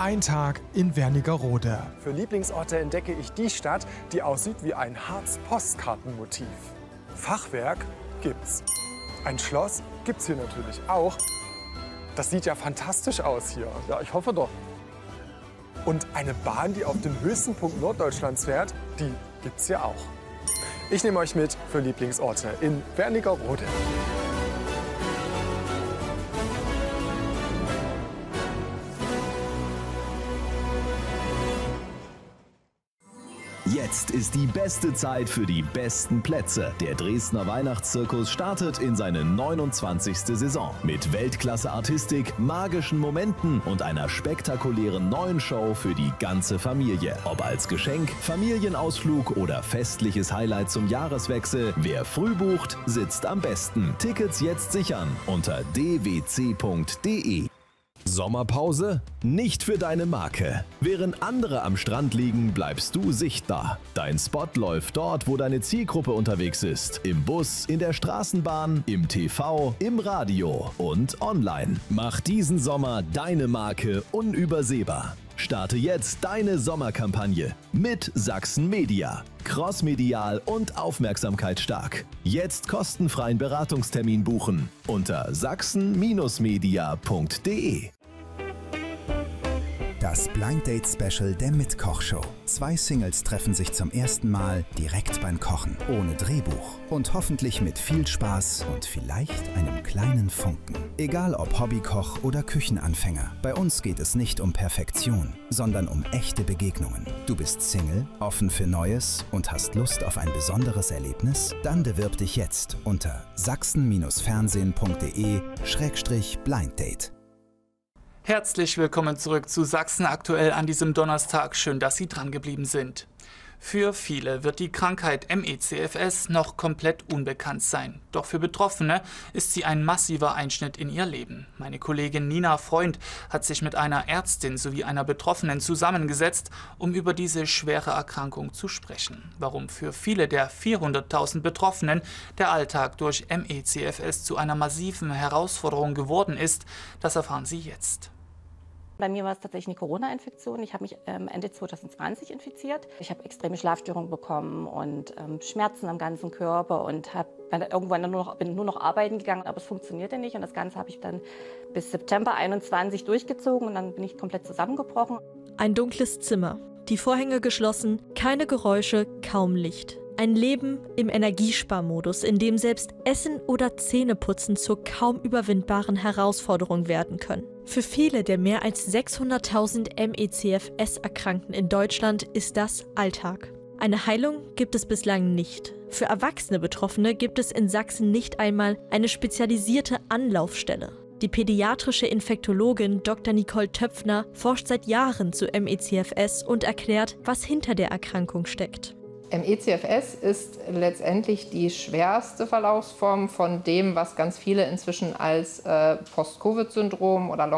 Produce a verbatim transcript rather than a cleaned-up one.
Ein Tag in Wernigerode. Für Lieblingsorte entdecke ich die Stadt, die aussieht wie ein Harz-Postkartenmotiv. Fachwerk gibt's. Ein Schloss gibt's hier natürlich auch. Das sieht ja fantastisch aus hier. Ja, ich hoffe doch. Und eine Bahn, die auf den höchsten Punkt Norddeutschlands fährt, die gibt's hier auch. Ich nehme euch mit für Lieblingsorte in Wernigerode. Jetzt ist die beste Zeit für die besten Plätze. Der Dresdner Weihnachtszirkus startet in seine neunundzwanzigste Saison. Mit Weltklasse-Artistik, magischen Momenten und einer spektakulären neuen Show für die ganze Familie. Ob als Geschenk, Familienausflug oder festliches Highlight zum Jahreswechsel, wer früh bucht, sitzt am besten. Tickets jetzt sichern unter d w c punkt d e. Sommerpause? Nicht für deine Marke. Während andere am Strand liegen, bleibst du sichtbar. Dein Spot läuft dort, wo deine Zielgruppe unterwegs ist. Im Bus, in der Straßenbahn, im T V, im Radio und online. Mach diesen Sommer deine Marke unübersehbar. Starte jetzt deine Sommerkampagne mit Sachsen Media. Crossmedial und aufmerksamkeitsstark. Jetzt kostenfreien Beratungstermin buchen unter sachsen Media punkt d e. Das Blind Date Special der Mitkochshow. Zwei Singles treffen sich zum ersten Mal direkt beim Kochen, ohne Drehbuch und hoffentlich mit viel Spaß und vielleicht einem kleinen Funken. Egal ob Hobbykoch oder Küchenanfänger, bei uns geht es nicht um Perfektion, sondern um echte Begegnungen. Du bist Single, offen für Neues und hast Lust auf ein besonderes Erlebnis? Dann bewirb dich jetzt unter sachsen fernsehen punkt d e Schrägstrich Blind Date. Herzlich willkommen zurück zu Sachsen aktuell an diesem Donnerstag. Schön, dass Sie dran geblieben sind. Für viele wird die Krankheit M E C F S noch komplett unbekannt sein. Doch für Betroffene ist sie ein massiver Einschnitt in ihr Leben. Meine Kollegin Nina Freund hat sich mit einer Ärztin sowie einer Betroffenen zusammengesetzt, um über diese schwere Erkrankung zu sprechen. Warum für viele der vierhunderttausend Betroffenen der Alltag durch M E C F S zu einer massiven Herausforderung geworden ist, das erfahren Sie jetzt. Bei mir war es tatsächlich eine Corona-Infektion. Ich habe mich ähm, Ende zweitausendzwanzig infiziert. Ich habe extreme Schlafstörungen bekommen und ähm, Schmerzen am ganzen Körper und hab, irgendwann nur noch, bin nur noch arbeiten gegangen, aber es funktionierte nicht. Und das Ganze habe ich dann bis September einundzwanzig durchgezogen und dann bin ich komplett zusammengebrochen. Ein dunkles Zimmer, die Vorhänge geschlossen, keine Geräusche, kaum Licht. Ein Leben im Energiesparmodus, in dem selbst Essen oder Zähneputzen zur kaum überwindbaren Herausforderung werden können. Für viele der mehr als sechshunderttausend M E C F S-Erkrankten in Deutschland ist das Alltag. Eine Heilung gibt es bislang nicht. Für erwachsene Betroffene gibt es in Sachsen nicht einmal eine spezialisierte Anlaufstelle. Die pädiatrische Infektologin Doktor Nicole Töpfner forscht seit Jahren zu M E C F S und erklärt, was hinter der Erkrankung steckt. M E C F S ist letztendlich die schwerste Verlaufsform von dem, was ganz viele inzwischen als äh, Post-Covid-Syndrom oder